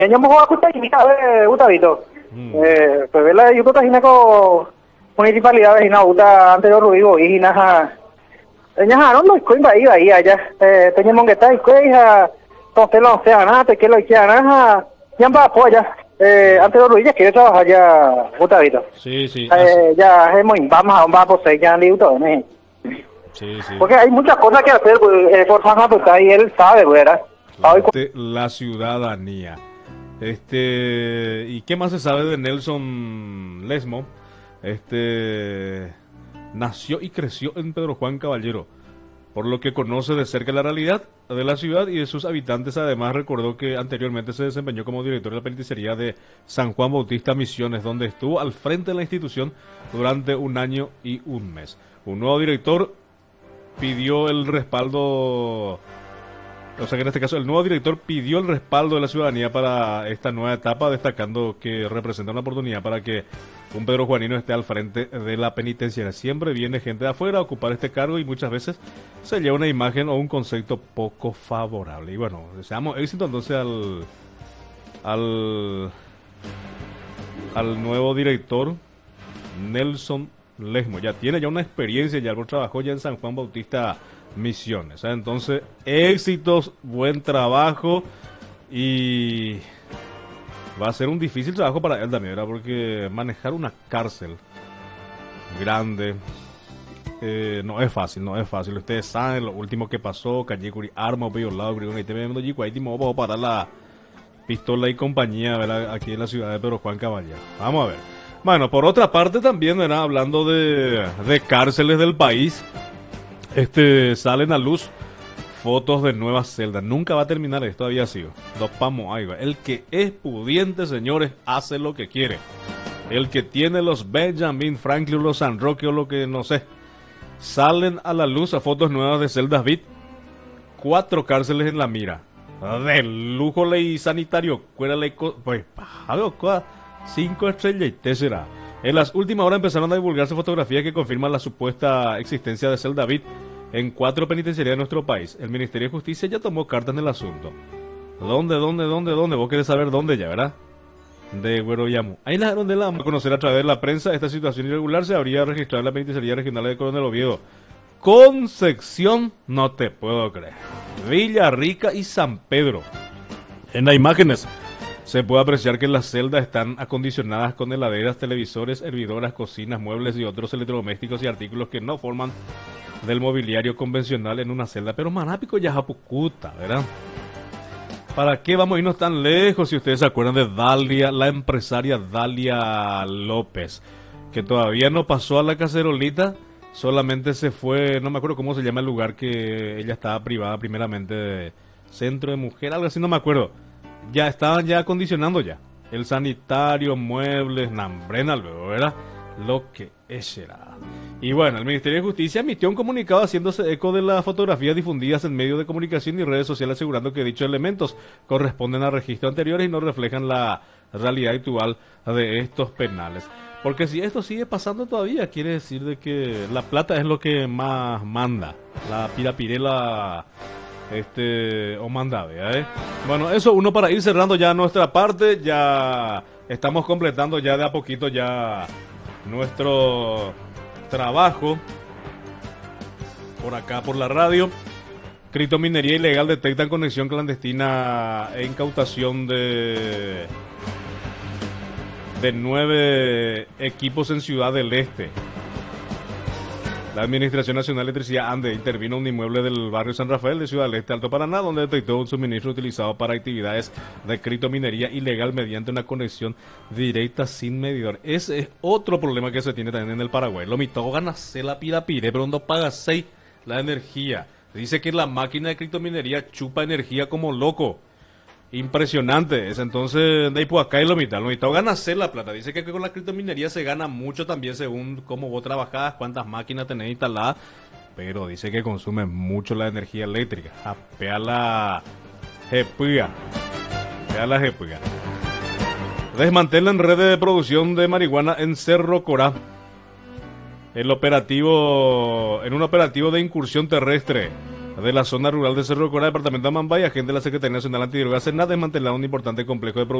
Ella mau aku tak imita Utavito. Pues vela yo creo que municipalidad vecina Uta anterior Ruigo y naja. Ella no lo coin bahía allá. Teníamos que estar hija entonces lo sea nada, te quiero que naja. Ya va allá. Anterior Ruigo quiere trabajar ya Utavito. Sí, sí. Ya hemos vamos a por ser ya liuto, ¿no? Sí, sí. Porque hay muchas cosas que hacer por San Juan y él sabe, ¿verdad? La ciudadanía. ¿Y qué más se sabe de Nelson Lesmo? Nació y creció en Pedro Juan Caballero, por lo que conoce de cerca la realidad de la ciudad y de sus habitantes. Además, recordó que anteriormente se desempeñó como director de la penitenciaría de San Juan Bautista Misiones, donde estuvo al frente de la institución durante 1 año y 1 mes. Un nuevo director pidió el respaldo. O sea que en este caso el nuevo director pidió el respaldo de la ciudadanía para esta nueva etapa, destacando que representa una oportunidad para que un Pedro Juanino esté al frente de la penitenciaria. Siempre viene gente de afuera a ocupar este cargo y muchas veces se lleva una imagen o un concepto poco favorable. Y bueno, deseamos éxito entonces al nuevo director Nelson Lesmo. Ya tiene una experiencia, ya trabajó ya en San Juan Bautista Misiones, entonces éxitos, buen trabajo, y va a ser un difícil trabajo para él también, ¿verdad? Porque manejar una cárcel grande no es fácil, ustedes saben lo último que pasó, Cayecuri arma violado, y te vemos allí, vamos a parar la pistola y compañía, ¿verdad? Aquí en la ciudad de Pedro Juan Caballero. Vamos a ver. Bueno, por otra parte también, ¿verdad? Hablando de cárceles del país, salen a luz fotos de nuevas celdas. Nunca va a terminar esto, había sido. Dopamos algo. El que es pudiente, señores, hace lo que quiere. El que tiene los Benjamin Franklin, los San Roque o lo que no sé. Salen a la luz a fotos nuevas de celdas VIP. 4 cárceles en la mira. De lujo ley sanitario. Pues, 5 estrellas y tercera. En las últimas horas empezaron a divulgarse fotografías que confirman la supuesta existencia de celda VIP en 4 penitenciarías de nuestro país. El Ministerio de Justicia ya tomó cartas en el asunto. ¿Dónde? Vos querés saber dónde ya, ¿verdad? De Güeroyamu. Ahí la donde la vamos a conocer a través de la prensa. Esta situación irregular se habría registrado en la penitenciaría regional de Coronel Oviedo. Concepción, no te puedo creer. Villarrica y San Pedro. En las imágenes se puede apreciar que las celdas están acondicionadas con heladeras, televisores, hervidoras, cocinas, muebles y otros electrodomésticos y artículos que no forman del mobiliario convencional en una celda. Pero Manápico ya Japucuta, ¿verdad? ¿Para qué vamos a irnos tan lejos? Si ustedes se acuerdan de Dalia, la empresaria Dalia López, que todavía no pasó a la cacerolita, solamente se fue, no me acuerdo cómo se llama el lugar que ella estaba privada primeramente, de Centro de Mujer, algo así, no me acuerdo. Ya estaban ya acondicionando ya el sanitario, muebles, nambrena, luego, ¿verdad? Lo que será. Y bueno, el Ministerio de Justicia emitió un comunicado haciéndose eco de las fotografías difundidas en medios de comunicación y redes sociales, asegurando que dichos elementos corresponden a registros anteriores y no reflejan la realidad actual de estos penales. Porque si esto sigue pasando todavía, quiere decir de que la plata es lo que más manda. La pirapirela o mandave, Bueno, eso uno para ir cerrando ya nuestra parte. Ya estamos completando ya de a poquito ya nuestro trabajo por acá por la radio. Criptominería ilegal detectan conexión clandestina e incautación de 9 equipos en Ciudad del Este. La Administración Nacional de Electricidad ANDE intervino en un inmueble del barrio San Rafael de Ciudad del Este, Alto Paraná, donde detectó un suministro utilizado para actividades de criptominería ilegal mediante una conexión directa sin medidor. Ese es otro problema que se tiene también en el Paraguay. Lo mitad gana se la pirapire, pero no paga 6 la energía. Dice que la máquina de criptominería chupa energía como loco. Impresionante. Es entonces, de ahí por acá y lo mitad gana hacer la plata. Dice que con la criptominería se gana mucho también según cómo vos trabajás, cuántas máquinas tenés instaladas. Pero dice que consume mucho la energía eléctrica. Apea la jepuga. Desmantelan redes de producción de marihuana en Cerro Corá. En un operativo de incursión terrestre de la zona rural de Cerro Corá, departamento de Amambay, agente de la Secretaría Nacional Antidrogas, SENAT, desmantelado un importante complejo de producción